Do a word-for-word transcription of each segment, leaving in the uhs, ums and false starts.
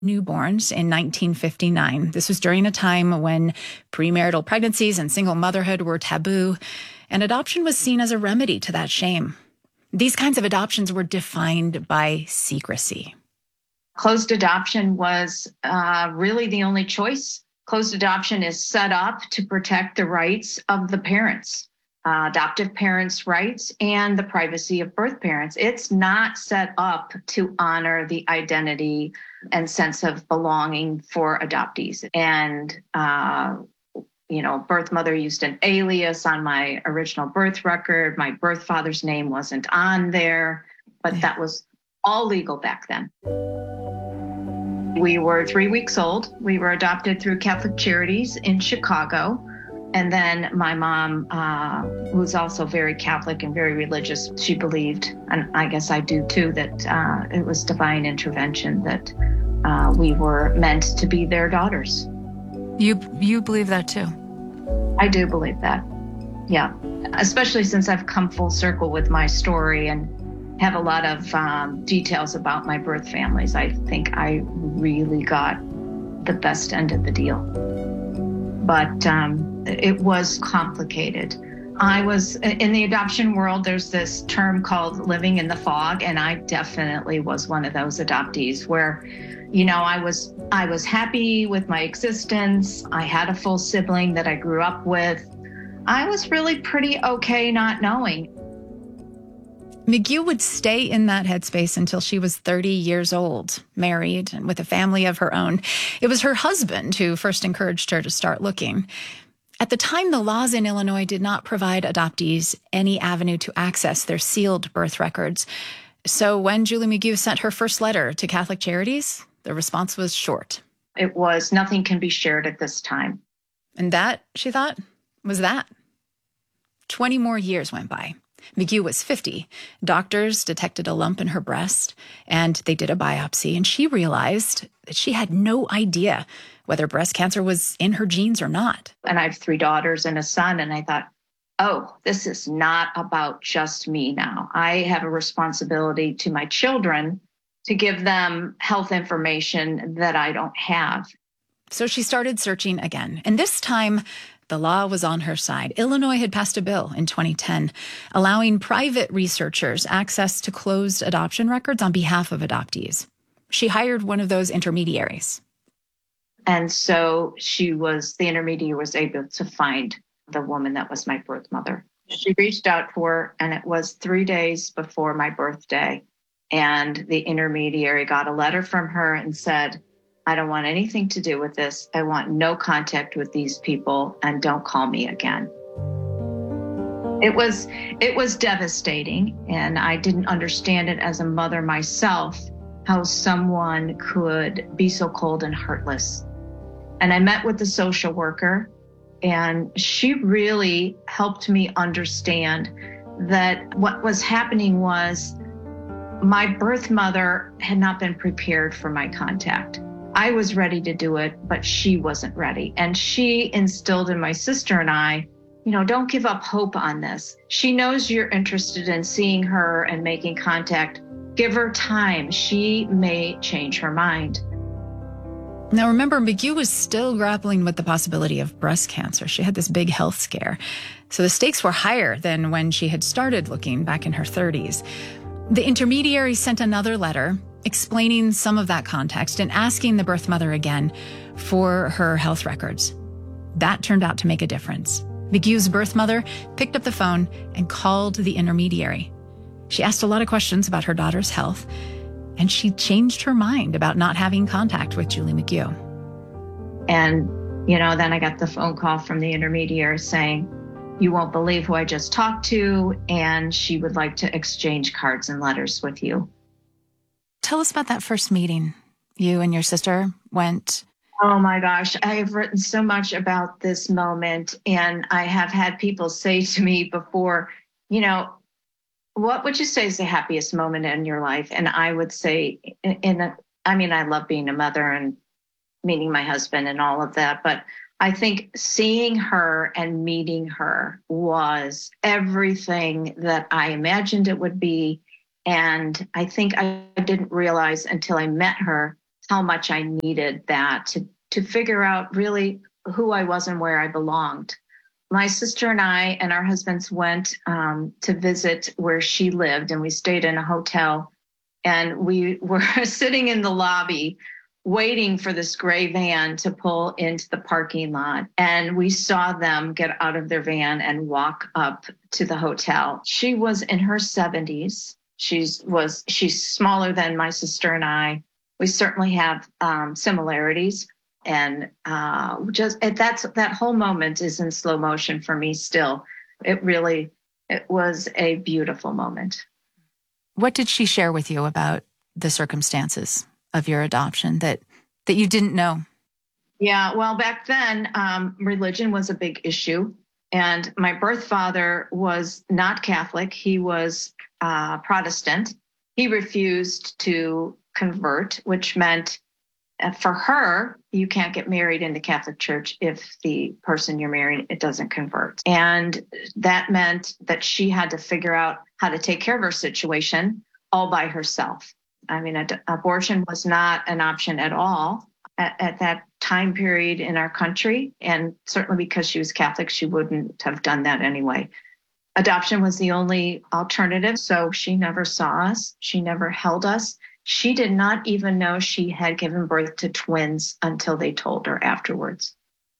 newborns in nineteen fifty-nine. This was during a time when premarital pregnancies and single motherhood were taboo, and adoption was seen as a remedy to that shame. These kinds of adoptions were defined by secrecy. Closed adoption was uh, really the only choice. Closed adoption is set up to protect the rights of the parents, uh, adoptive parents' rights, and the privacy of birth parents. It's not set up to honor the identity and sense of belonging for adoptees. And, uh, you know, birth mother used an alias on my original birth record. My birth father's name wasn't on there, but that was all legal back then. We were three weeks old. We were adopted through Catholic Charities in Chicago. And then my mom, uh, who's also very Catholic and very religious, she believed, and I guess I do too, that uh, it was divine intervention, that uh, we were meant to be their daughters. You you believe that too? I do believe that, yeah. Especially since I've come full circle with my story and have a lot of um, details about my birth families. I think I really got the best end of the deal. But um, it was complicated. I was, in the adoption world, there's this term called living in the fog, and I definitely was one of those adoptees where, you know, I was I was happy with my existence. I had a full sibling that I grew up with. I was really pretty okay not knowing. McGeough would stay in that headspace until she was thirty years old, married and with a family of her own. It was her husband who first encouraged her to start looking. At the time, the laws in Illinois did not provide adoptees any avenue to access their sealed birth records. So when Julie McGeough sent her first letter to Catholic Charities, the response was short. It was, nothing can be shared at this time. And that, she thought, was that. Twenty more years went by. McGeough was fifty. Doctors detected a lump in her breast, and they did a biopsy, and she realized that she had no idea whether breast cancer was in her genes or not. And I have three daughters and a son, and I thought, oh, this is not about just me now. I have a responsibility to my children to give them health information that I don't have. So she started searching again, and this time, the law was on her side. Illinois had passed a bill in twenty ten allowing private researchers access to closed adoption records on behalf of adoptees. She hired one of those intermediaries. And so she was, the intermediary was able to find the woman that was my birth mother. She reached out to her, and it was three days before my birthday. And the intermediary got a letter from her and said, I don't want anything to do with this. I want no contact with these people, and don't call me again. It was it was devastating, and I didn't understand it as a mother myself, how someone could be so cold and heartless. And I met with the social worker, and she really helped me understand that what was happening was my birth mother had not been prepared for my contact. I was ready to do it, but she wasn't ready. And she instilled in my sister and I, you know, don't give up hope on this. She knows you're interested in seeing her and making contact. Give her time. She may change her mind. Now, remember, McGeough was still grappling with the possibility of breast cancer. She had this big health scare. So the stakes were higher than when she had started looking back in her thirties. The intermediary sent another letter explaining some of that context and asking the birth mother again for her health records. That turned out to make a difference. McGeough's birth mother picked up the phone and called the intermediary. She asked a lot of questions about her daughter's health, and she changed her mind about not having contact with Julie McGeough. And, you know, then I got the phone call from the intermediary saying, you won't believe who I just talked to, and she would like to exchange cards and letters with you. Tell us about that first meeting you and your sister went. Oh my gosh, I have written so much about this moment, and I have had people say to me before, you know, what would you say is the happiest moment in your life? And I would say, in, in a, I mean, I love being a mother and meeting my husband and all of that, but I think seeing her and meeting her was everything that I imagined it would be. And I think I didn't realize until I met her how much I needed that to, to figure out really who I was and where I belonged. My sister and I and our husbands went um, to visit where she lived, and we stayed in a hotel. And we were sitting in the lobby waiting for this gray van to pull into the parking lot. And we saw them get out of their van and walk up to the hotel. She was in her seventies. She's was she's smaller than my sister and I. We certainly have um, similarities. And uh, just that's that whole moment is in slow motion for me still. It really, it was a beautiful moment. What did she share with you about the circumstances of your adoption that that you didn't know? Yeah, well, back then, um, religion was a big issue. And my birth father was not Catholic. He was uh, Protestant. He refused to convert, which meant uh, for her, you can't get married in the Catholic Church if the person you're marrying, it doesn't convert. And that meant that she had to figure out how to take care of her situation all by herself. I mean, ad- abortion was not an option at all at, at that time period in our country. And certainly because she was Catholic, she wouldn't have done that anyway. Adoption was the only alternative. So she never saw us. She never held us. She did not even know she had given birth to twins until they told her afterwards.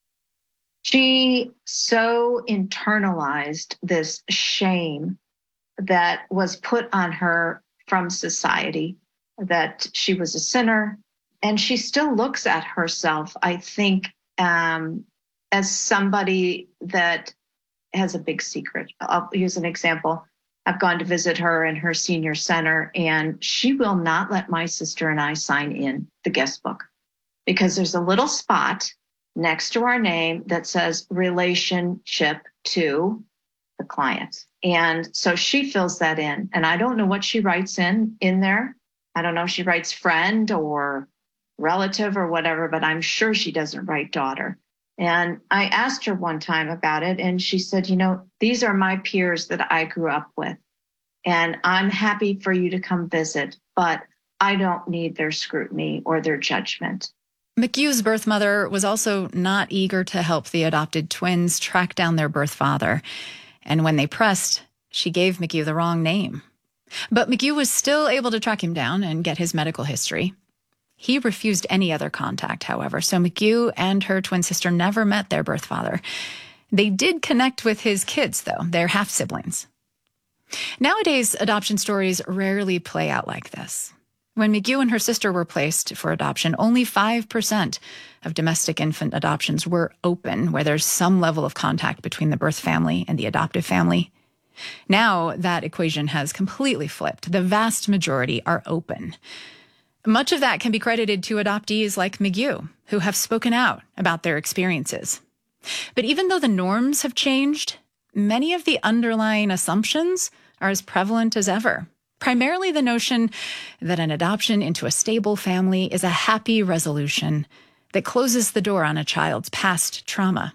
She so internalized this shame that was put on her from society, that she was a sinner. And she still looks at herself, I think, um, as somebody that has a big secret. I'll use an example. I've gone to visit her in her senior center, and she will not let my sister and I sign in the guest book because there's a little spot next to our name that says relationship to the client. And so she fills that in. And I don't know what she writes in, in there. I don't know if she writes friend or relative or whatever, but I'm sure she doesn't write daughter. And I asked her one time about it, and she said, you know, these are my peers that I grew up with, and I'm happy for you to come visit, but I don't need their scrutiny or their judgment. McHugh's birth mother was also not eager to help the adopted twins track down their birth father. And when they pressed, she gave McHugh the wrong name. But McHugh was still able to track him down and get his medical history. He refused any other contact, however, so McHugh and her twin sister never met their birth father. They did connect with his kids, though. They're half-siblings. Nowadays, adoption stories rarely play out like this. When McHugh and her sister were placed for adoption, only five percent of domestic infant adoptions were open, where there's some level of contact between the birth family and the adoptive family. Now, that equation has completely flipped. The vast majority are open. Much of that can be credited to adoptees like McHugh, who have spoken out about their experiences. But even though the norms have changed, many of the underlying assumptions are as prevalent as ever. Primarily the notion that an adoption into a stable family is a happy resolution that closes the door on a child's past trauma.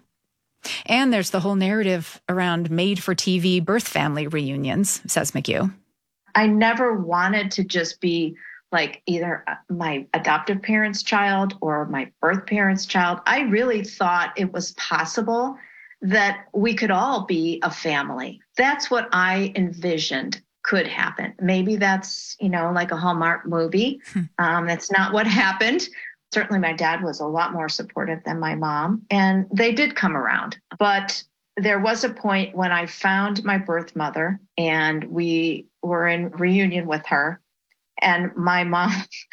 And there's the whole narrative around made-for-T V birth family reunions, says McHugh. I never wanted to just be like either my adoptive parents' child or my birth parents' child. I really thought it was possible that we could all be a family. That's what I envisioned could happen. Maybe that's, you know, like a Hallmark movie. Hmm. Um, that's not what happened. Certainly my dad was a lot more supportive than my mom, and they did come around. But there was a point when I found my birth mother, and we were in reunion with her. And my mom,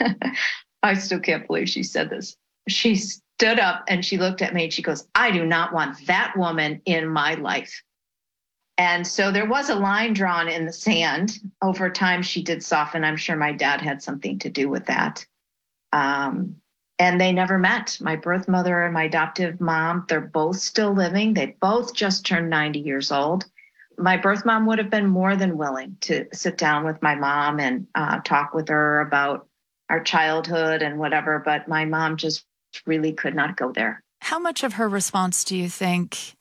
I still can't believe she said this. She stood up and she looked at me and she goes, I do not want that woman in my life. And so there was a line drawn in the sand. Over time, she did soften. I'm sure my dad had something to do with that. Um, and they never met. My birth mother and my adoptive mom, they're both still living. They both just turned ninety years old. My birth mom would have been more than willing to sit down with my mom and uh, talk with her about our childhood and whatever, but my mom just really could not go there. How much of her response do you think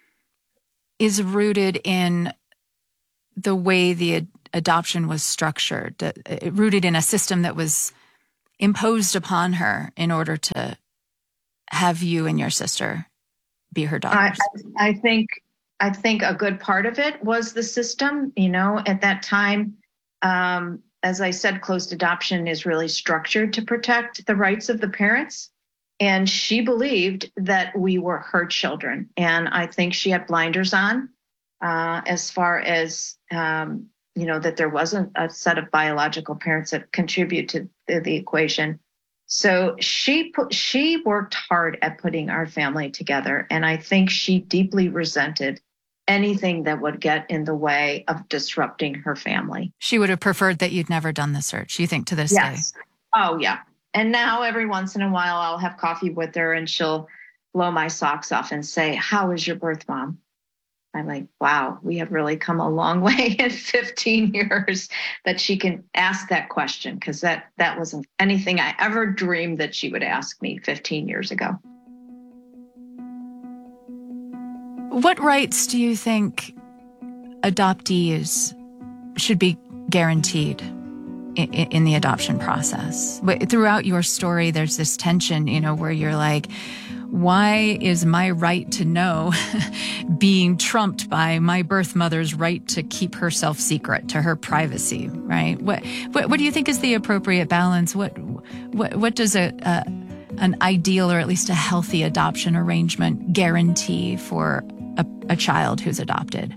is rooted in the way the ad- adoption was structured, uh, rooted in a system that was imposed upon her in order to have you and your sister be her daughters? I, I think I think a good part of it was the system. You know, at that time, um, as I said, closed adoption is really structured to protect the rights of the parents. And she believed that we were her children. And I think she had blinders on uh, as far as, um, you know, that there wasn't a set of biological parents that contribute to the, the equation. So she put, she worked hard at putting our family together. And I think she deeply resented anything that would get in the way of disrupting her family. She would have preferred that you'd never done the search, you think, to this yes. day? Oh, yeah. And now every once in a while, I'll have coffee with her and she'll blow my socks off and say, how is your birth mom? I'm like, wow, we have really come a long way in fifteen years that she can ask that question, because that, that wasn't anything I ever dreamed that she would ask me fifteen years ago. What rights do you think adoptees should be guaranteed in, in the adoption process? Throughout your story, there's this tension, you know, where you're like, why is my right to know being trumped by my birth mother's right to keep herself secret, to her privacy, right? What what, what do you think is the appropriate balance? What what, what does a, a an ideal, or at least a healthy adoption arrangement guarantee for a, a child who's adopted?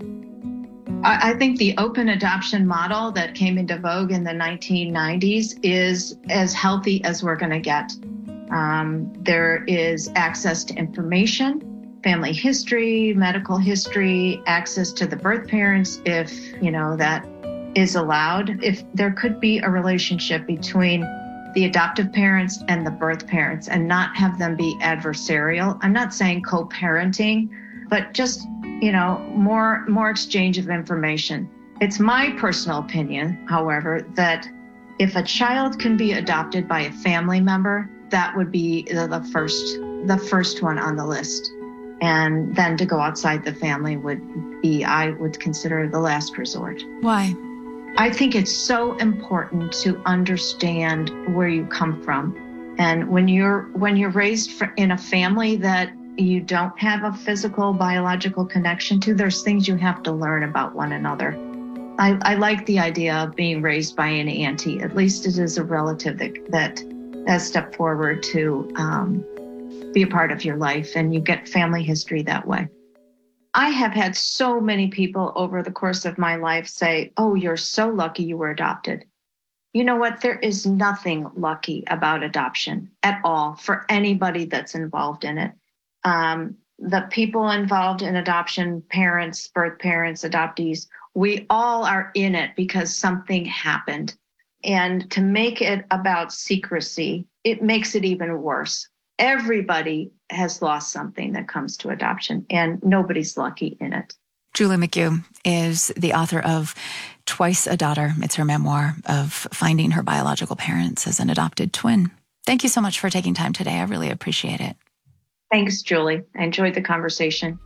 I think the open adoption model that came into vogue in the nineteen nineties is as healthy as we're going to get. Um, there is access to information, family history, medical history, access to the birth parents if, you know, that is allowed. If there could be a relationship between the adoptive parents and the birth parents and not have them be adversarial. I'm not saying co-parenting, but just, you know, more, more exchange of information. It's my personal opinion, however, that if a child can be adopted by a family member, that would be the first, the first one on the list. And then to go outside the family would be, I would consider, the last resort. Why? I think it's so important to understand where you come from. And when you're, when you're raised in a family that you don't have a physical, biological connection to, there's things you have to learn about one another. I, I like the idea of being raised by an auntie. At least it is a relative that, that has stepped forward to um, be a part of your life, and you get family history that way. I have had so many people over the course of my life say, oh, you're so lucky you were adopted. You know what? There is nothing lucky about adoption at all for anybody that's involved in it. Um, the people involved in adoption, parents, birth parents, adoptees, we all are in it because something happened. And to make it about secrecy, it makes it even worse. Everybody has lost something that comes to adoption, and nobody's lucky in it. Julie McHugh is the author of Twice a Daughter. It's her memoir of finding her biological parents as an adopted twin. Thank you so much for taking time today. I really appreciate it. Thanks, Julie. I enjoyed the conversation.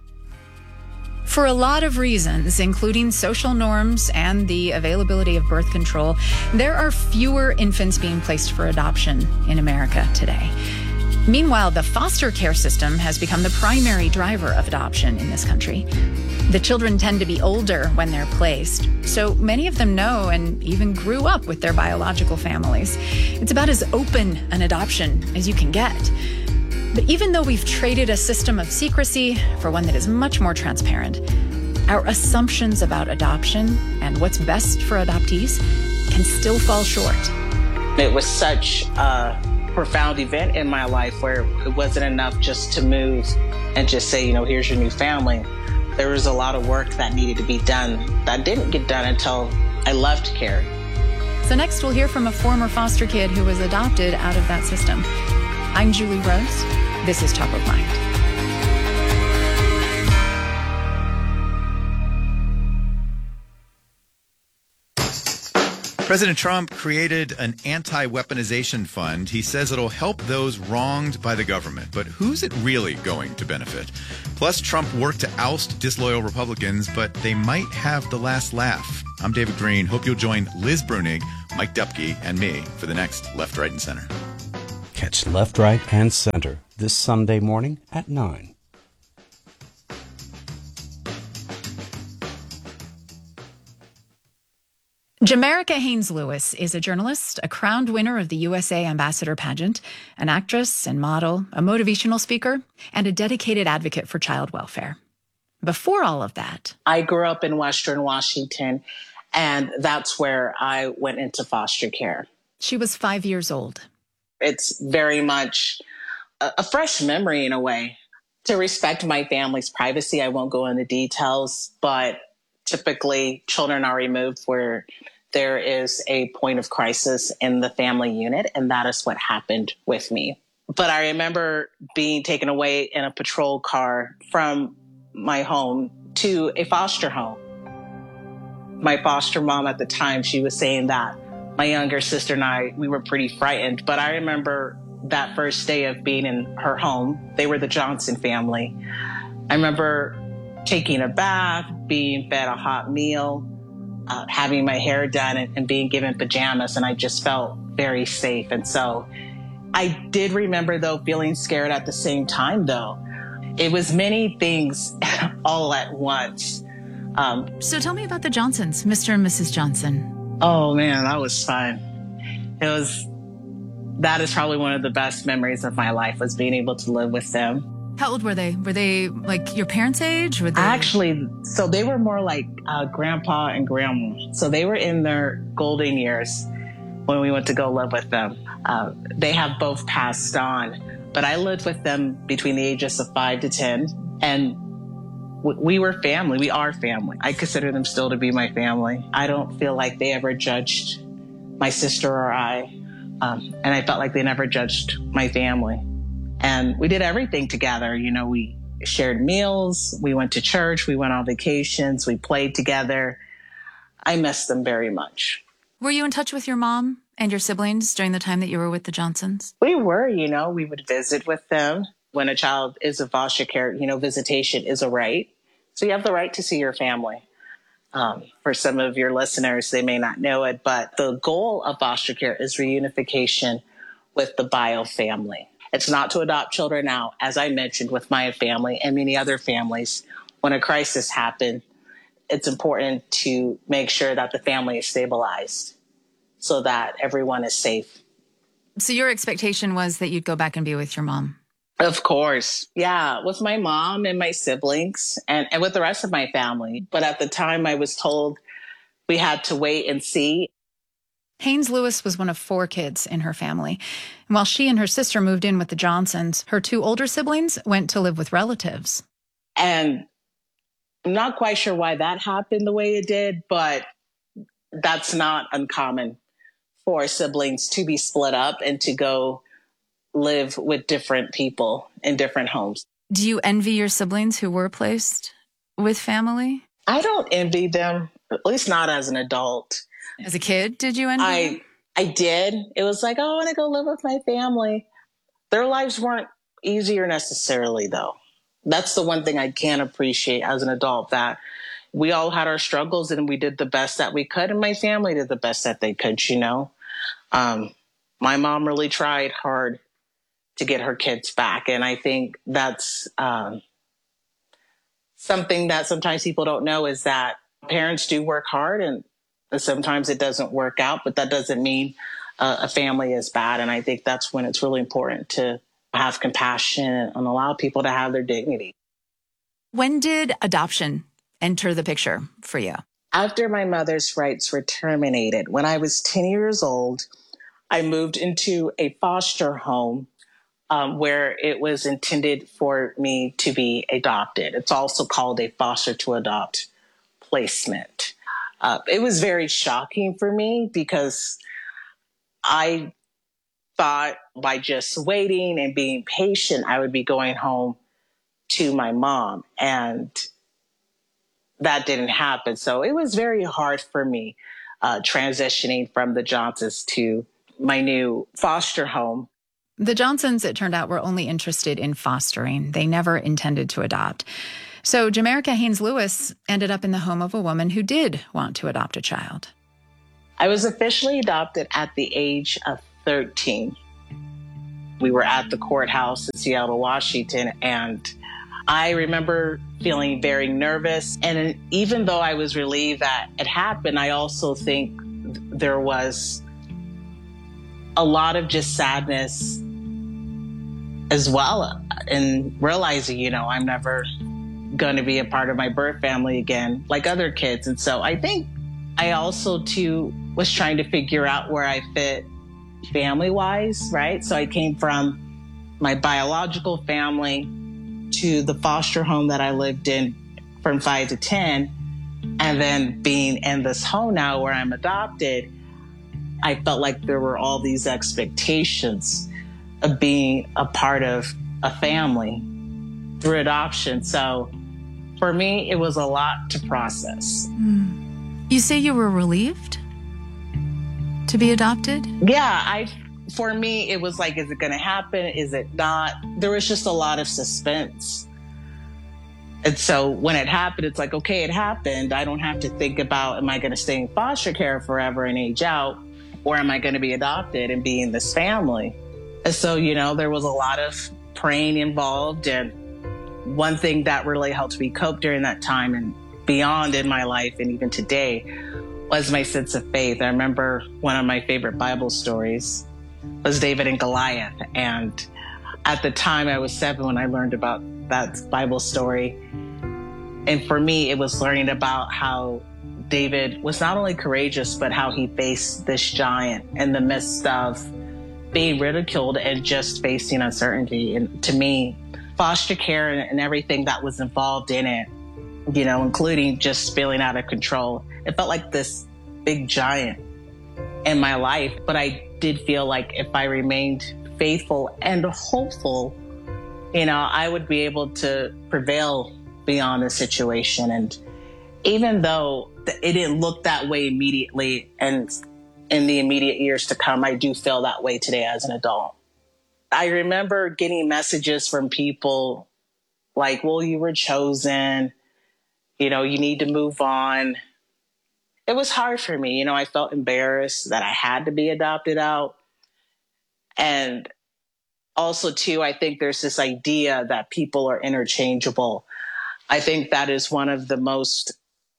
For a lot of reasons, including social norms and the availability of birth control, there are fewer infants being placed for adoption in America today. Meanwhile, the foster care system has become the primary driver of adoption in this country. The children tend to be older when they're placed, so many of them know and even grew up with their biological families. It's about as open an adoption as you can get. But even though we've traded a system of secrecy for one that is much more transparent, our assumptions about adoption and what's best for adoptees can still fall short. It was such a profound event in my life where it wasn't enough just to move and just say, you know, here's your new family. There was a lot of work that needed to be done that didn't get done until I left Carrie. So next we'll hear from a former foster kid who was adopted out of that system. I'm Julie Rose. This is Top of Mind. President Trump created an anti-weaponization fund. He says it'll help those wronged by the government. But who's it really going to benefit? Plus, Trump worked to oust disloyal Republicans, but they might have the last laugh. I'm David Green. Hope you'll join Liz Brunig, Mike Dupke, and me for the next Left, Right, and Center. Catch Left, Right, and Center this Sunday morning at nine. Jamerica Haynes-Lewis is a journalist, a crowned winner of the U S A Ambassador pageant, an actress and model, a motivational speaker, and a dedicated advocate for child welfare. Before all of that, I grew up in Western Washington, and that's where I went into foster care. She was five years old. It's very much a, a fresh memory in a way. To respect my family's privacy, I won't go into details, but typically children are removed where there is a point of crisis in the family unit, and that is what happened with me. But I remember being taken away in a patrol car from my home to a foster home. My foster mom at the time, she was saying that my younger sister and I, we were pretty frightened. But I remember that first day of being in her home. They were the Johnson family. I remember taking a bath, being fed a hot meal, uh, having my hair done, and, and being given pajamas. And I just felt very safe. And so I did remember, though, feeling scared at the same time, though. It was many things all at once. Um, so tell me about the Johnsons, Mister and Missus Johnson. Oh, man, that was fun. It was, that is probably one of the best memories of my life, was being able to live with them. How old were they? Were they like your parents' age? Were they... Actually, so they were more like uh, grandpa and grandma. So they were in their golden years when we went to go live with them. Uh, they have both passed on. But I lived with them between the ages of five to ten, and w- we were family. We are family. I consider them still to be my family. I don't feel like they ever judged my sister or I, um, and I felt like they never judged my family. And we did everything together. You know, we shared meals, we went to church, we went on vacations, we played together. I miss them very much. Were you in touch with your mom and your siblings during the time that you were with the Johnsons? We were, you know, we would visit with them. When a child is in foster care, you know, visitation is a right. So you have the right to see your family. Um, for some of your listeners, they may not know it, but the goal of foster care is reunification with the bio family. It's not to adopt children out, as I mentioned, with my family and many other families. When a crisis happens, it's important to make sure that the family is stabilized so that everyone is safe. So your expectation was that you'd go back and be with your mom? Of course. Yeah, with my mom and my siblings and, and with the rest of my family. But at the time, I was told we had to wait and see. Haynes-Lewis was one of four kids in her family. And while she and her sister moved in with the Johnsons, her two older siblings went to live with relatives. And I'm not quite sure why that happened the way it did, but that's not uncommon for siblings to be split up and to go live with different people in different homes. Do you envy your siblings who were placed with family? I don't envy them, at least not as an adult. As a kid, did you envy I, them? I did. It was like, oh, I want to go live with my family. Their lives weren't easier necessarily, though. That's the one thing I can appreciate as an adult, that we all had our struggles and we did the best that we could. And my family did the best that they could, you know. Um, my mom really tried hard to get her kids back. And I think that's um, something that sometimes people don't know, is that parents do work hard and sometimes it doesn't work out, but that doesn't mean uh, a family is bad. And I think that's when it's really important to have compassion and allow people to have their dignity. When did adoption enter the picture for you? After my mother's rights were terminated, when I was ten years old, I moved into a foster home um, where it was intended for me to be adopted. It's also called a foster to adopt placement. Uh, it was very shocking for me because I thought by just waiting and being patient, I would be going home to my mom. And that didn't happen. So it was very hard for me uh, transitioning from the Johnsons to my new foster home. The Johnsons, it turned out, were only interested in fostering. They never intended to adopt. So Jamerica Haynes Lewis ended up in the home of a woman who did want to adopt a child. I was officially adopted at the age of thirteen. We were at the courthouse in Seattle, Washington, and I remember feeling very nervous. And even though I was relieved that it happened, I also think there was a lot of just sadness as well, and realizing, you know, I'm never going to be a part of my birth family again like other kids. And so I think I also, too, was trying to figure out where I fit family-wise, right? So I came from my biological family to the foster home that I lived in from five to ten, and then being in this home now where I'm adopted, I felt like there were all these expectations of being a part of a family through adoption. So for me, it was a lot to process. You say you were relieved to be adopted? Yeah, I. For me, it was like, is it going to happen? Is it not? There was just a lot of suspense. And so when it happened, it's like, okay, it happened. I don't have to think about, am I going to stay in foster care forever and age out? Or am I going to be adopted and be in this family? And so, you know, there was a lot of praying involved. And one thing that really helped me cope during that time and beyond in my life and even today was my sense of faith. I remember one of my favorite Bible stories was David and Goliath. And at the time I was seven when I learned about that Bible story. And for me, it was learning about how David was not only courageous, but how he faced this giant in the midst of being ridiculed and just facing uncertainty. And to me, foster care and everything that was involved in it, you know, including just spilling out of control, it felt like this big giant in my life. But I did feel like if I remained faithful and hopeful, you know, I would be able to prevail beyond the situation. And even though it didn't look that way immediately and in the immediate years to come, I do feel that way today as an adult. I remember getting messages from people like, well, you were chosen, you know, you need to move on. It was hard for me. You know, I felt embarrassed that I had to be adopted out. And also, too, I think there's this idea that people are interchangeable. I think that is one of the most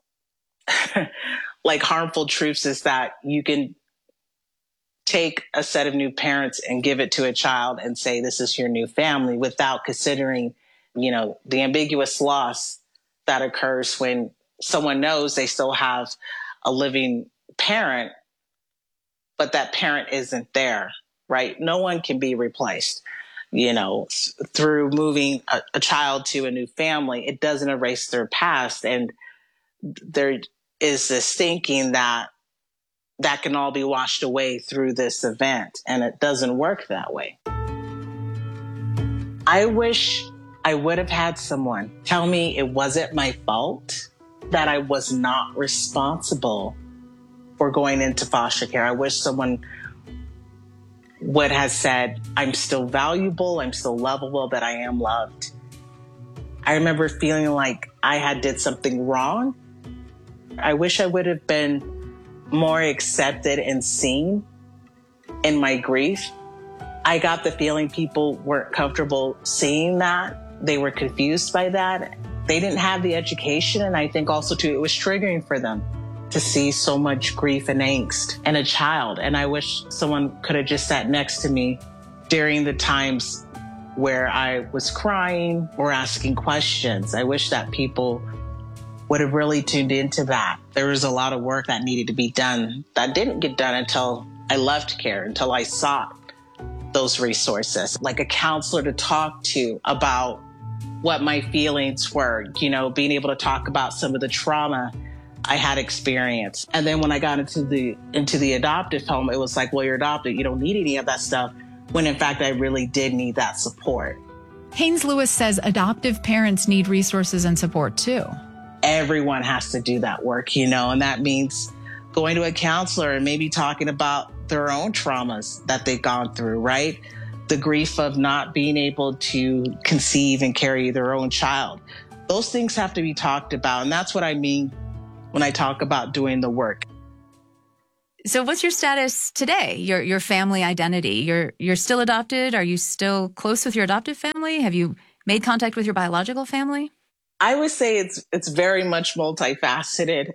like harmful truths, is that you can take a set of new parents and give it to a child and say, this is your new family, without considering, you know, the ambiguous loss that occurs when someone knows they still have a living parent, but that parent isn't there, right? No one can be replaced. You know, through moving a, a child to a new family, it doesn't erase their past. And there is this thinking that that can all be washed away through this event. And it doesn't work that way. I wish I would have had someone tell me it wasn't my fault, that I was not responsible for going into foster care. I wish someone would have said, I'm still valuable, I'm still lovable, that I am loved. I remember feeling like I had did something wrong. I wish I would have been more accepted and seen in my grief. I got the feeling people weren't comfortable seeing that. They were confused by that. They didn't have the education. And I think also, too, it was triggering for them to see so much grief and angst in a child. And I wish someone could have just sat next to me during the times where I was crying or asking questions. I wish that people would have really tuned into that. There was a lot of work that needed to be done that didn't get done until I left care, until I sought those resources, like a counselor to talk to about what my feelings were, you know, being able to talk about some of the trauma I had experienced. And then when I got into the into the adoptive home, it was like, well, you're adopted, you don't need any of that stuff, when in fact I really did need that support. Haynes Lewis says adoptive parents need resources and support too. Everyone has to do that work, you know, and that means going to a counselor and maybe talking about their own traumas that they've gone through, right? The grief of not being able to conceive and carry their own child, Those things have to be talked about. And that's what I mean when I talk about doing the work. So what's your status today? Your your family identity? You're you're still adopted? Are you still close with your adoptive family? Have you made contact with your biological family? I would say it's it's very much multifaceted.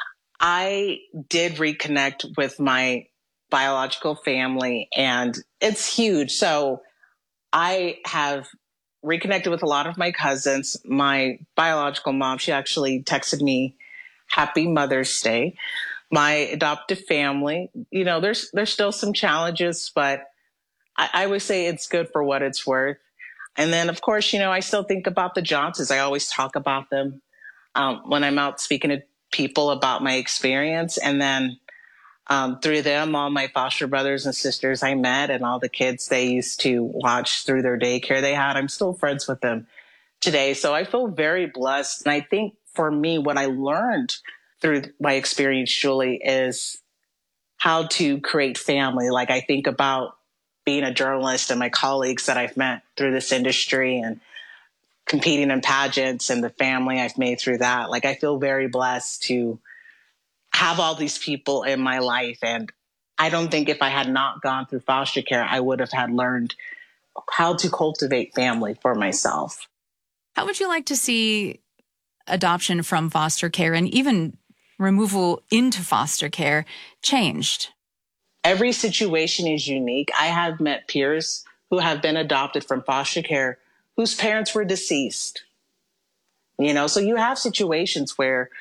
I did reconnect with my biological family, and it's huge. So I have reconnected with a lot of my cousins. My biological mom, she actually texted me, "Happy Mother's Day." My adoptive family, you know, there's there's still some challenges, but I, I would say it's good for what it's worth. And then, of course, you know, I still think about the Johnsons. I always talk about them um, when I'm out speaking to people about my experience. And then um, through them, all my foster brothers and sisters I met and all the kids they used to watch through their daycare they had, I'm still friends with them today. So I feel very blessed. And I think for me, what I learned through my experience, Julie, is how to create family. Like I think about being a journalist and my colleagues that I've met through this industry and competing in pageants and the family I've made through that. Like I feel very blessed to have all these people in my life. And I don't think if I had not gone through foster care, I would have had learned how to cultivate family for myself. How would you like to see adoption from foster care and even removal into foster care changed? Every situation is unique. I have met peers who have been adopted from foster care whose parents were deceased. You know, so you have situations where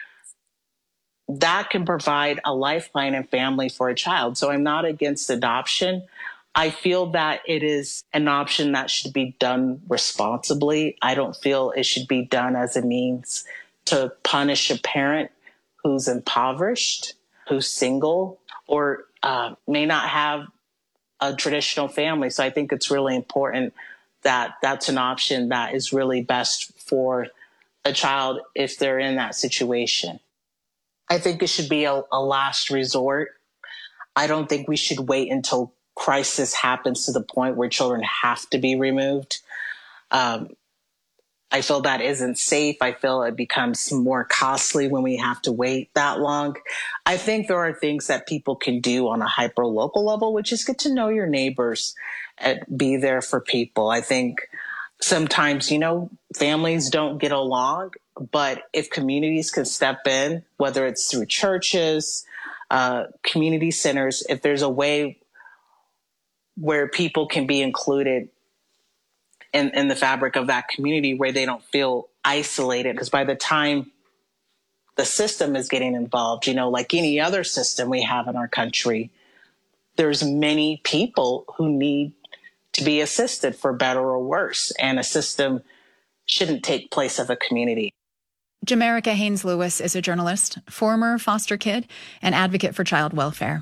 that can provide a lifeline and family for a child. So I'm not against adoption. I feel that it is an option that should be done responsibly. I don't feel it should be done as a means to punish a parent who's impoverished, who's single, or uh, may not have a traditional family. So I think it's really important that that's an option that is really best for a child if they're in that situation. I think it should be a, a last resort. I don't think we should wait until crisis happens to the point where children have to be removed. Um, I feel that isn't safe. I feel it becomes more costly when we have to wait that long. I think there are things that people can do on a hyper local level, which is get to know your neighbors and be there for people. I think sometimes, you know, families don't get along, but if communities can step in, whether it's through churches, uh, community centers, if there's a way where people can be included in, in the fabric of that community where they don't feel isolated. Because by the time the system is getting involved, you know, like any other system we have in our country, there's many people who need to be assisted for better or worse. And a system shouldn't take place of a community. Jamerica Haynes Lewis is a journalist, former foster kid, and advocate for child welfare.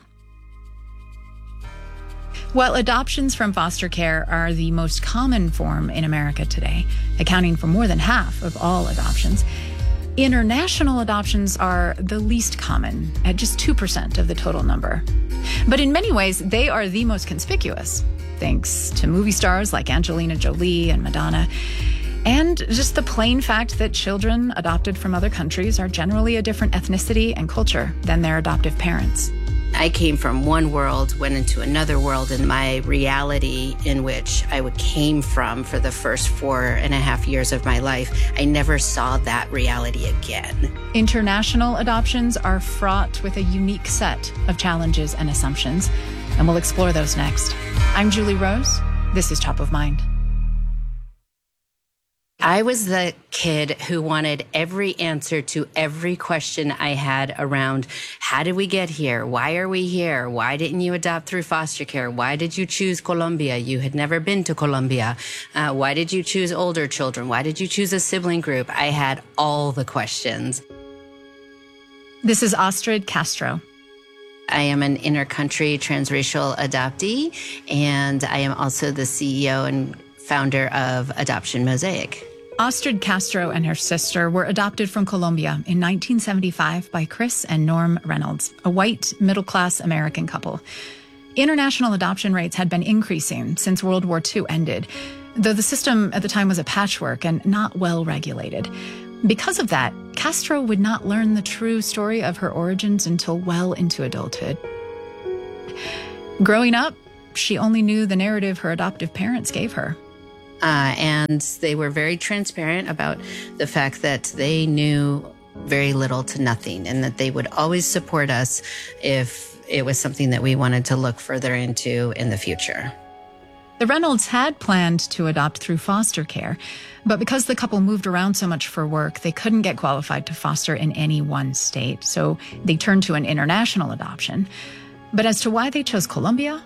While adoptions from foster care are the most common form in America today, accounting for more than half of all adoptions, international adoptions are the least common, at just two percent of the total number. But in many ways, they are the most conspicuous, thanks to movie stars like Angelina Jolie and Madonna, and just the plain fact that children adopted from other countries are generally a different ethnicity and culture than their adoptive parents. I came from one world, went into another world, and my reality in which I came from for the first four and a half years of my life, I never saw that reality again. International adoptions are fraught with a unique set of challenges and assumptions, and we'll explore those next. I'm Julie Rose. This is Top of Mind. I was the kid who wanted every answer to every question I had around, how did we get here? Why are we here? Why didn't you adopt through foster care? Why did you choose Colombia? You had never been to Colombia. Uh, why did you choose older children? Why did you choose a sibling group? I had all the questions. This is Astrid Castro. I am an intercountry transracial adoptee, and I am also the C E O and founder of Adoption Mosaic. Astrid Castro and her sister were adopted from Colombia in nineteen seventy-five by Chris and Norm Reynolds, a white middle-class American couple. International adoption rates had been increasing since World War Two ended, though the system at the time was a patchwork and not well regulated. Because of that, Castro would not learn the true story of her origins until well into adulthood. Growing up, she only knew the narrative her adoptive parents gave her. Uh, and they were very transparent about the fact that they knew very little to nothing, and that they would always support us if it was something that we wanted to look further into in the future. The Reynolds had planned to adopt through foster care, but because the couple moved around so much for work, they couldn't get qualified to foster in any one state, so they turned to an international adoption. But as to why they chose Colombia,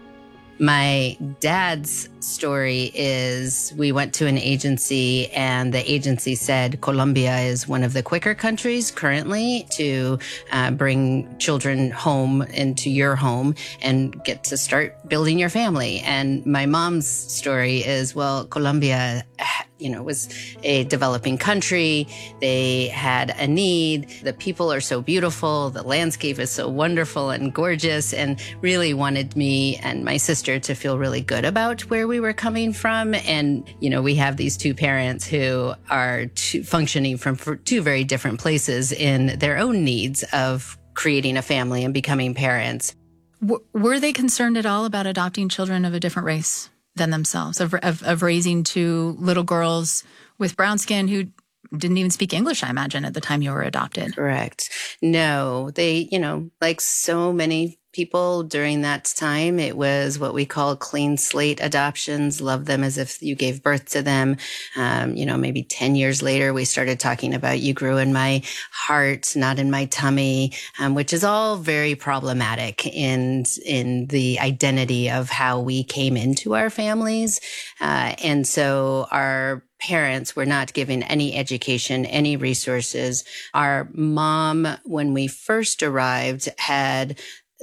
my dad's story is we went to an agency and the agency said Colombia is one of the quicker countries currently to uh, bring children home into your home and get to start building your family. And my mom's story is, well, Colombia, you know, was a developing country. They had a need. The people are so beautiful. The landscape is so wonderful and gorgeous, and really wanted me and my sister to feel really good about where we were coming from. And, you know, we have these two parents who are two, functioning from two very different places in their own needs of creating a family and becoming parents. W- were they concerned at all about adopting children of a different race than themselves, of, of, of raising two little girls with brown skin who didn't even speak English, I imagine, at the time you were adopted? Correct. No, they, you know, like so many people during that time, it was what we call clean slate adoptions. Love them as if you gave birth to them. Um, you know, maybe ten years later, we started talking about you grew in my heart, not in my tummy, um, which is all very problematic in, in the identity of how we came into our families. Uh, and so our parents were not given any education, any resources. Our mom, when we first arrived, had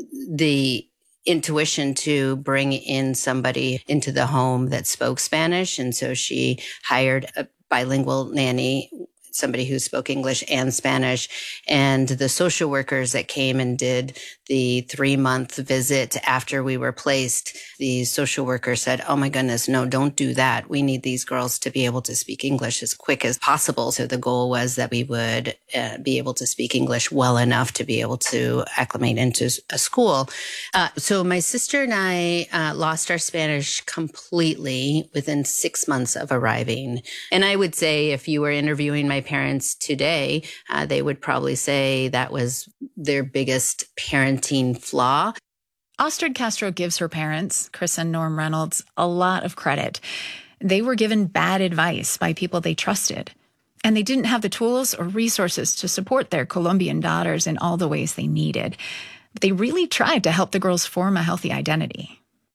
the intuition to bring in somebody into the home that spoke Spanish. And so she hired a bilingual nanny, somebody who spoke English and Spanish. And the social workers that came and did the three month visit after we were placed, the social worker said, oh my goodness, no, don't do that. We need these girls to be able to speak English as quick as possible. So the goal was that we would uh, be able to speak English well enough to be able to acclimate into a school. Uh, so my sister and I uh, lost our Spanish completely within six months of arriving. And I would say if you were interviewing my parents today, uh, they would probably say that was their biggest parenting flaw. Astrid Castro gives her parents, Chris and Norm Reynolds, a lot of credit. They were given bad advice by people they trusted, and they didn't have the tools or resources to support their Colombian daughters in all the ways they needed. But they really tried to help the girls form a healthy identity.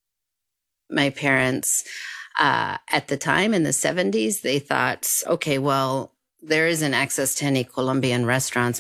My parents, uh, at the time in the seventies, they thought, okay, well, there isn't access to any Colombian restaurants,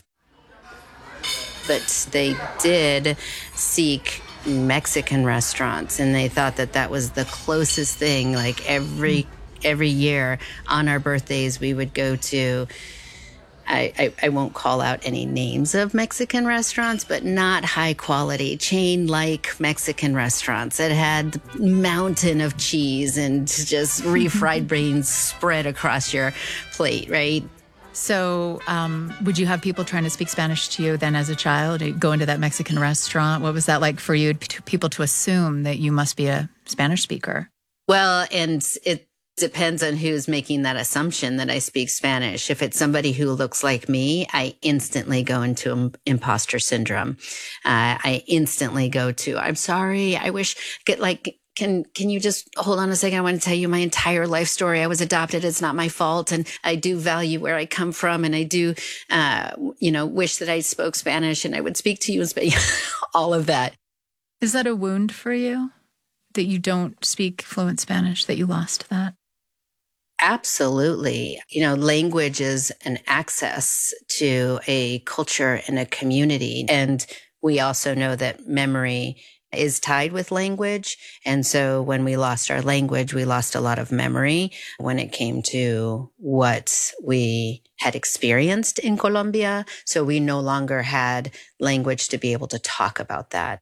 but they did seek Mexican restaurants, and they thought that that was the closest thing. Like every every year on our birthdays, we would go to, I, I, I won't call out any names of Mexican restaurants, but not high quality chain-like Mexican restaurants that had mountain of cheese and just refried brains spread across your plate, right? So um, would you have people trying to speak Spanish to you then as a child? You'd go into that Mexican restaurant. What was that like for you, to people to assume that you must be a Spanish speaker? Well, and it depends on who's making that assumption that I speak Spanish. If it's somebody who looks like me, I instantly go into imposter syndrome. Uh, I instantly go to, I'm sorry, I wish, get like, Can can you just hold on a second? I want to tell you my entire life story. I was adopted. It's not my fault. And I do value where I come from. And I do, uh, you know, wish that I spoke Spanish and I would speak to you in Spanish, all of that. Is that a wound for you, that you don't speak fluent Spanish, that you lost that? Absolutely. You know, language is an access to a culture and a community. And we also know that memory is tied with language. And so when we lost our language, we lost a lot of memory when it came to what we had experienced in Colombia. So we no longer had language to be able to talk about that.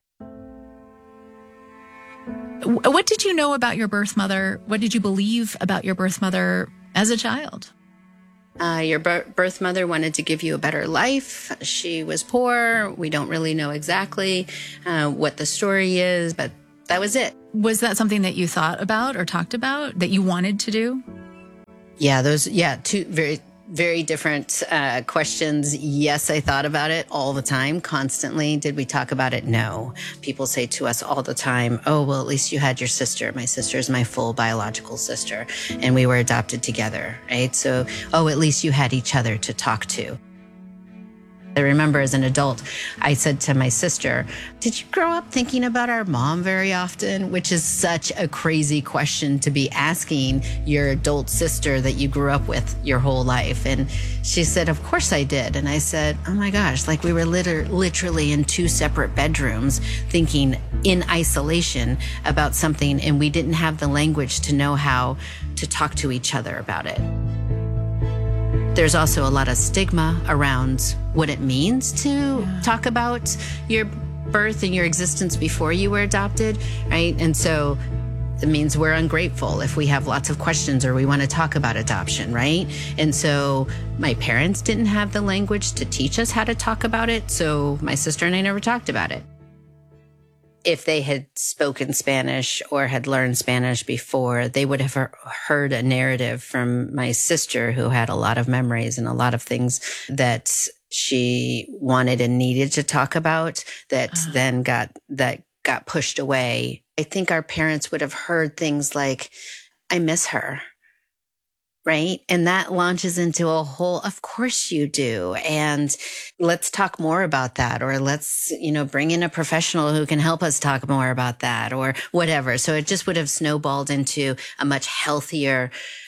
What did you know about your birth mother? What did you believe about your birth mother as a child? Uh, your bir- birth mother wanted to give you a better life. She was poor. We don't really know exactly uh, what the story is, but that was it. Was that something that you thought about or talked about that you wanted to do? Yeah, those, yeah, two very, very different uh, questions. Yes, I thought about it all the time, constantly. Did we talk about it? No. People say to us all the time, oh, well, at least you had your sister. My sister is my full biological sister, and we were adopted together, right? So, oh, at least you had each other to talk to. I remember as an adult, I said to my sister, did you grow up thinking about our mom very often? Which is such a crazy question to be asking your adult sister that you grew up with your whole life. And she said, of course I did. And I said, oh my gosh, like we were liter- literally in two separate bedrooms thinking in isolation about something, and we didn't have the language to know how to talk to each other about it. There's also a lot of stigma around what it means to yeah. talk about your birth and your existence before you were adopted, right? And so it means we're ungrateful if we have lots of questions or we want to talk about adoption, right? And so my parents didn't have the language to teach us how to talk about it, so my sister and I never talked about it. If they had spoken Spanish or had learned Spanish before, they would have heard a narrative from my sister who had a lot of memories and a lot of things that she wanted and needed to talk about that uh. then got, that got pushed away. I think our parents would have heard things like, I miss her. Right? And that launches into a whole, of course you do. And let's talk more about that. Or let's, you know, bring in a professional who can help us talk more about that or whatever. So it just would have snowballed into a much healthier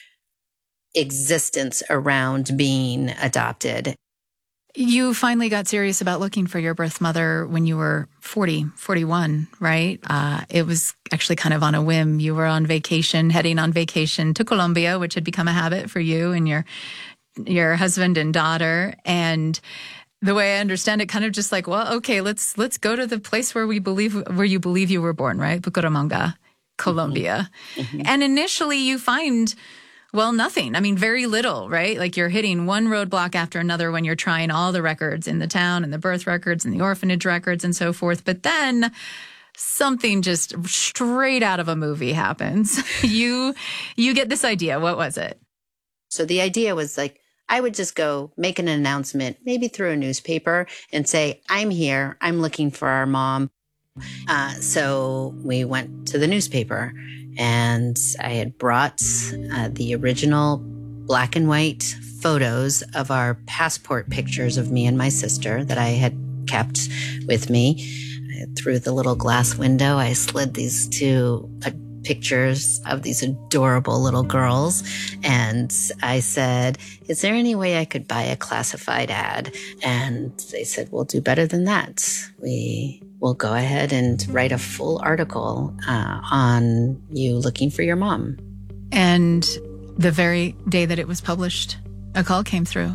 existence around being adopted. You finally got serious about looking for your birth mother when you were forty, forty-one, right? Uh, it was actually kind of on a whim. You were on vacation, heading on vacation to Colombia, which had become a habit for you and your your husband and daughter. And the way I understand it, kind of just like, well, okay, let's let's go to the place where we believe where you believe you were born, right? Bucaramanga, Colombia. Mm-hmm. And initially, you find. Well, nothing. I mean, very little, right? Like you're hitting one roadblock after another when you're trying all the records in the town and the birth records and the orphanage records and so forth. But then something just straight out of a movie happens. you you get this idea. What was it? So the idea was like, I would just go make an announcement, maybe through a newspaper and say, I'm here. I'm looking for our mom. Uh, so we went to the newspaper. And I had brought uh, the original black and white photos of our passport pictures of me and my sister that I had kept with me. Through the little glass window, I slid these two uh, pictures of these adorable little girls. And I said, is there any way I could buy a classified ad? And they said, we'll do better than that. We will go ahead and write a full article uh, on you looking for your mom. And the very day that it was published, a call came through.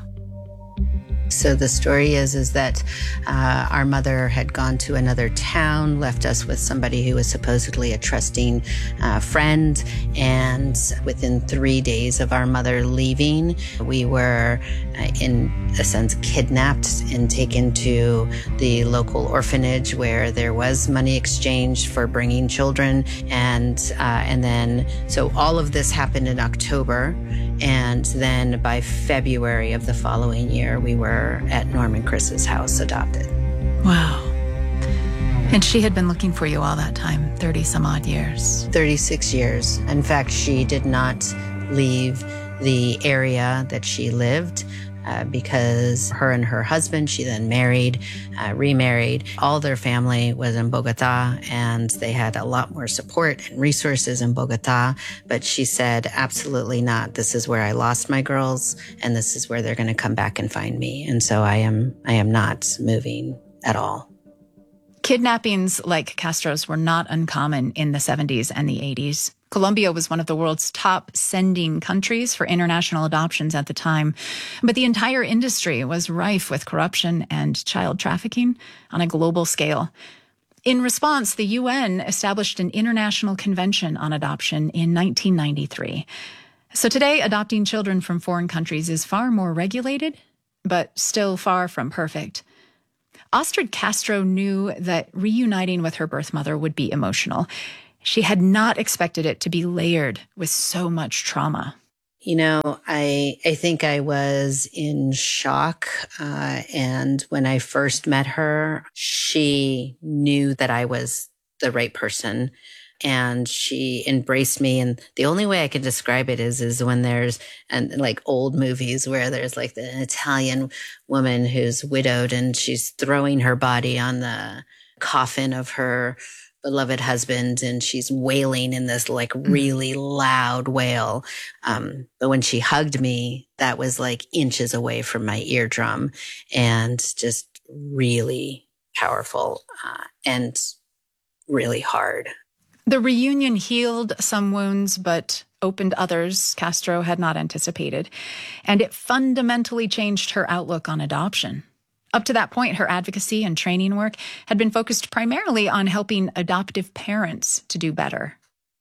So the story is, is that uh, our mother had gone to another town, left us with somebody who was supposedly a trusting uh, friend. And within three days of our mother leaving, we were, uh, in a sense, kidnapped and taken to the local orphanage where there was money exchanged for bringing children. And, uh, and then, so all of this happened in October. And then by February of the following year, we were at Norman Chris's house adopted. Wow. And she had been looking for you all that time, thirty some odd years. thirty-six years. In fact, she did not leave the area that she lived uh, because her and her husband, she then married, uh, remarried. All their family was in Bogota, and they had a lot more support and resources in Bogota. But she said, absolutely not. This is where I lost my girls, and this is where they're going to come back and find me. And so I am, I am not moving at all. Kidnappings like Castro's were not uncommon in the seventies and the eighties. Colombia was one of the world's top sending countries for international adoptions at the time. But the entire industry was rife with corruption and child trafficking on a global scale. In response, the U N established an International Convention on Adoption in nineteen ninety-three. So today, adopting children from foreign countries is far more regulated, but still far from perfect. Ostrid Castro knew that reuniting with her birth mother would be emotional. She had not expected it to be layered with so much trauma. You know, I I think I was in shock. Uh, and when I first met her, she knew that I was the right person. And she embraced me. And the only way I can describe it is, is when there's and like old movies where there's like the Italian woman who's widowed and she's throwing her body on the coffin of her beloved husband and she's wailing in this like really loud wail. Um, but when she hugged me, that was like inches away from my eardrum and just really powerful uh, and really hard. The reunion healed some wounds, but opened others Castro had not anticipated. And it fundamentally changed her outlook on adoption. Up to that point, her advocacy and training work had been focused primarily on helping adoptive parents to do better.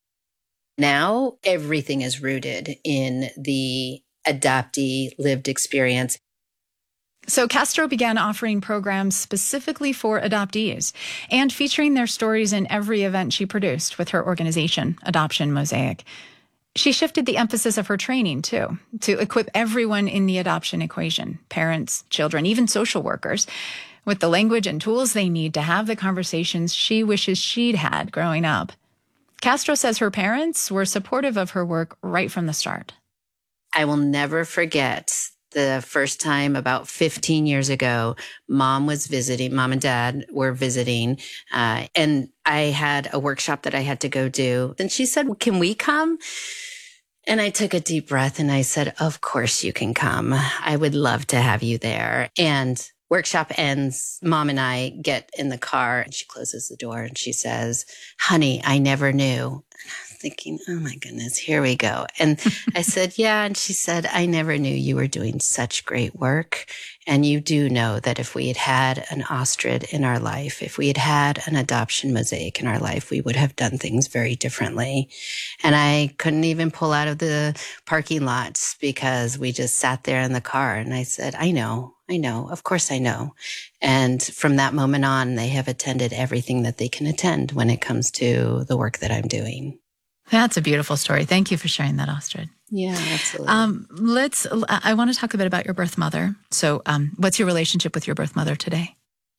Now, everything is rooted in the adoptee lived experience. So Castro began offering programs specifically for adoptees and featuring their stories in every event she produced with her organization, Adoption Mosaic. She shifted the emphasis of her training, too, to equip everyone in the adoption equation, parents, children, even social workers, with the language and tools they need to have the conversations she wishes she'd had growing up. Castro says her parents were supportive of her work right from the start. I will never forget the first time about fifteen years ago, mom was visiting, mom and dad were visiting, uh, and I had a workshop that I had to go do. And she said, can we come? And I took a deep breath and I said, of course you can come. I would love to have you there. And workshop ends. Mom and I get in the car and she closes the door and she says, honey, I never knew. Thinking, oh my goodness, here we go. And I said, yeah. And she said, I never knew you were doing such great work. And you do know that if we had had an Ostrid in our life, if we had had an Adoption Mosaic in our life, we would have done things very differently. And I couldn't even pull out of the parking lots because we just sat there in the car. And I said, I know, I know, of course I know. And from that moment on, they have attended everything that they can attend when it comes to the work that I'm doing. That's a beautiful story. Thank you for sharing that, Ostrid. Yeah, absolutely. Um, let's. I want to talk a bit about your birth mother. So, um, what's your relationship with your birth mother today?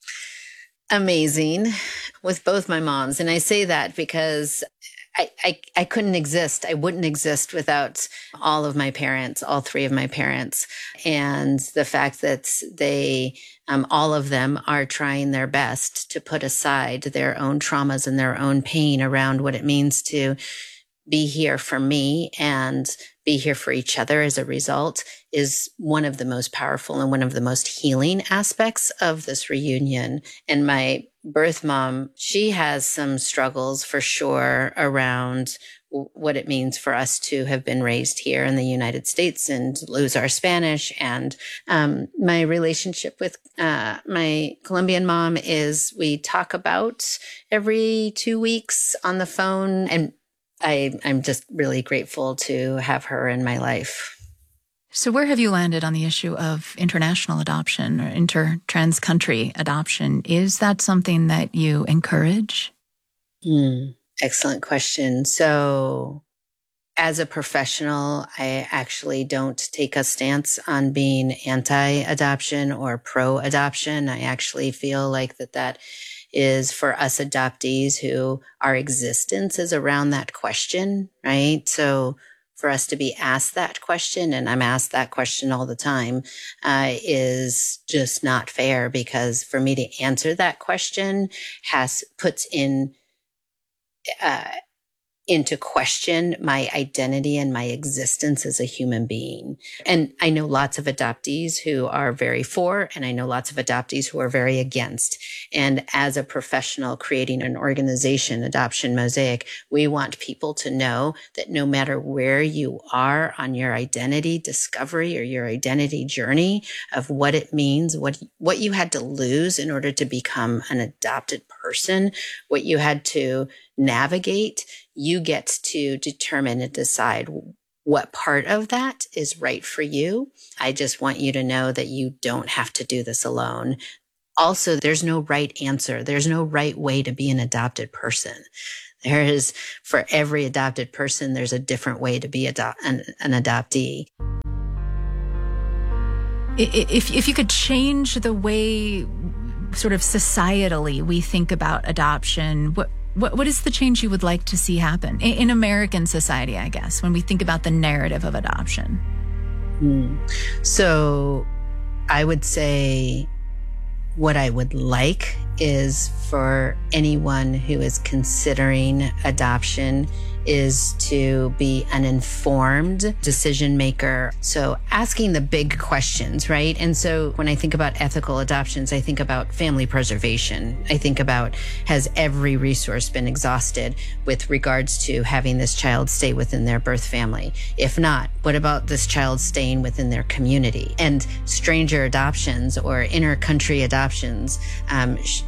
Amazing, with both my moms, and I say that because I, I I couldn't exist. I wouldn't exist without all of my parents, all three of my parents, and the fact that they, um, all of them, are trying their best to put aside their own traumas and their own pain around what it means to be here for me and be here for each other as a result is one of the most powerful and one of the most healing aspects of this reunion. And my birth mom, she has some struggles for sure around what it means for us to have been raised here in the United States and lose our Spanish. And um, my relationship with uh, my Colombian mom is we talk about every two weeks on the phone, and I, I'm just really grateful to have her in my life. So where have you landed on the issue of international adoption or inter-trans-country adoption? Is that something that you encourage? Hmm. Excellent question. So as a professional, I actually don't take a stance on being anti-adoption or pro-adoption. I actually feel like that that is for us adoptees who our existence is around that question, right? So for us to be asked that question, and I'm asked that question all the time, uh, is just not fair, because for me to answer that question has puts in uh, into question my identity and my existence as a human being. And I know lots of adoptees who are very for, and I know lots of adoptees who are very against. And as a professional creating an organization, Adoption Mosaic, we want people to know that no matter where you are on your identity discovery or your identity journey of what it means, what, what you had to lose in order to become an adopted person, what you had to navigate, you get to determine and decide what part of that is right for you. I just want you to know that you don't have to do this alone. Also, there's no right answer. There's no right way to be an adopted person. There is, for every adopted person, there's a different way to be ado- an, an adoptee. If, if you could change the way sort of societally we think about adoption, what, what, what is the change you would like to see happen in, in American society, I guess, when we think about the narrative of adoption? Mm. So I would say what I would like is for anyone who is considering adoption is to be an informed decision maker. So asking the big questions, right? And so when I think about ethical adoptions, I think about family preservation. I think about, has every resource been exhausted with regards to having this child stay within their birth family? If not, what about this child staying within their community? And stranger adoptions or inter-country adoptions, um, sh-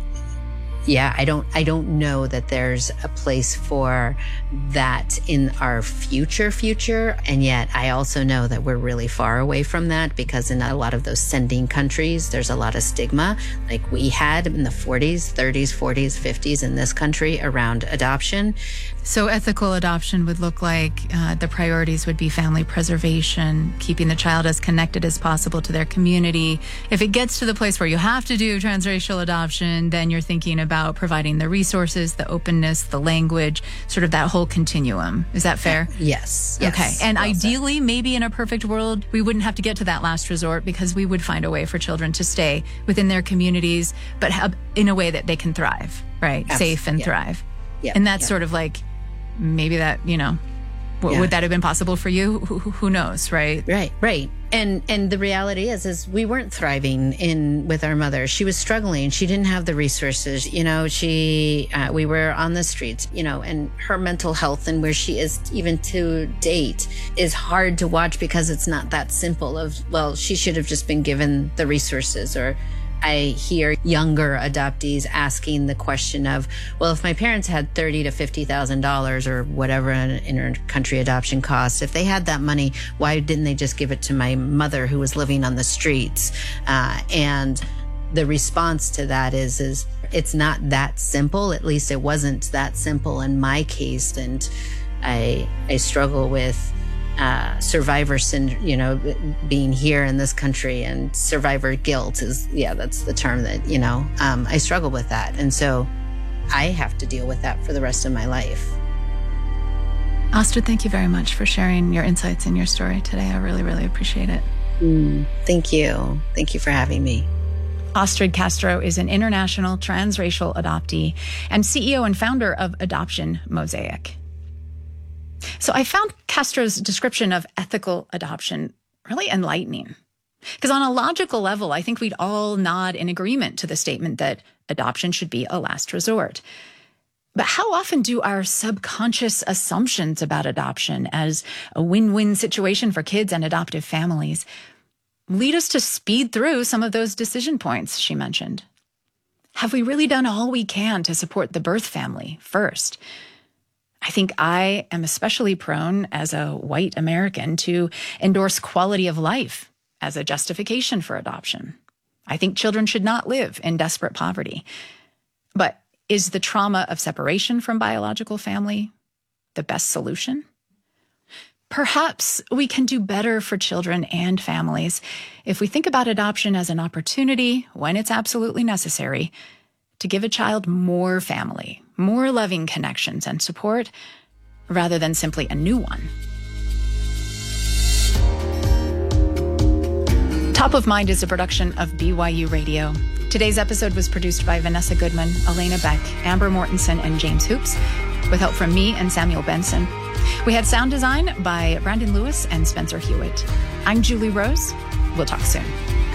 Yeah, I don't I don't know that there's a place for that in our future future. And yet I also know that we're really far away from that, because in a lot of those sending countries, there's a lot of stigma like we had in the forties, thirties, forties, fifties in this country around adoption. So ethical adoption would look like uh, the priorities would be family preservation, keeping the child as connected as possible to their community. If it gets to the place where you have to do transracial adoption, then you're thinking about providing the resources, the openness, the language, sort of that whole continuum. Is that fair? Yes. Okay. Yes. And Well ideally, maybe in a perfect world, we wouldn't have to get to that last resort, because we would find a way for children to stay within their communities, but have, in a way that they can thrive, right? Absolutely. Safe and Yeah. thrive. Yeah. And that's Yeah. sort of like, maybe that, you know, w- Yeah. would that have been possible for you? Who, who knows, right? Right, right. And and the reality is, is we weren't thriving in with our mother. She was struggling. She didn't have the resources. You know, she uh, we were on the streets. You know, and her mental health and where she is even to date is hard to watch, because it's not that simple. Of, well, she should have just been given the resources. Or I hear younger adoptees asking the question of, well, if my parents had thirty to fifty thousand dollars or whatever an inter-country adoption costs, if they had that money, why didn't they just give it to my mother who was living on the streets? Uh, and the response to that is, is it's not that simple. At least it wasn't that simple in my case, and I I struggle with Uh, survivor syndrome, you know, being here in this country, and survivor guilt is, yeah, that's the term that, you know, um, I struggle with that. And so I have to deal with that for the rest of my life. Astrid, thank you very much for sharing your insights and your story today. I really, really appreciate it. Mm, thank you. Thank you for having me. Astrid Castro is an international transracial adoptee and C E O and founder of Adoption Mosaic. So I found Castro's description of ethical adoption really enlightening, because on a logical level, I think we'd all nod in agreement to the statement that adoption should be a last resort. But how often do our subconscious assumptions about adoption as a win-win situation for kids and adoptive families lead us to speed through some of those decision points she mentioned? Have we really done all we can to support the birth family first? I think I am especially prone as a white American to endorse quality of life as a justification for adoption. I think children should not live in desperate poverty. But is the trauma of separation from biological family the best solution? Perhaps we can do better for children and families if we think about adoption as an opportunity, when it's absolutely necessary, to give a child more family, more loving connections and support, rather than simply a new one. Top of Mind is a production of B Y U Radio. Today's episode was produced by Vanessa Goodman, Elena Beck, Amber Mortensen, and James Hoops, with help from me and Samuel Benson. We had sound design by Brandon Lewis and Spencer Hewitt. I'm Julie Rose. We'll talk soon.